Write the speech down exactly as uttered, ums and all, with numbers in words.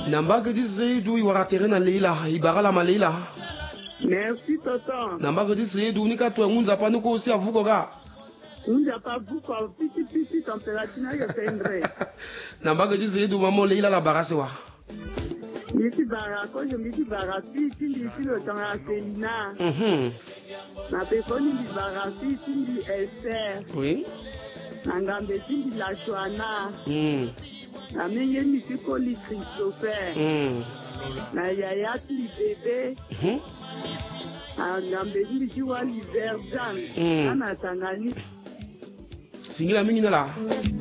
Nambaga di Seydou iwaraterena Leila ibarala Leila. Merci tonton. Nambaga di Seydou nika tu ngunza panuko aussi avuko ga. Ngunza pa vuko piti piti température na yotendre. Nambaga di Seydou maman Leila la barasewa. Miti barako je miti barasi tindi filo tanga Selina. Mhm. Na pekoni di barasi tindi Esther. Oui. Nangambe tindi la Joana. Mhm. Na mingi miti koli Christopher. Mhm. Na yaya tindi bébé. Mhm. Nangambe tindi wali Verjan. Mhm. Ana tangani. Singila mingi na la.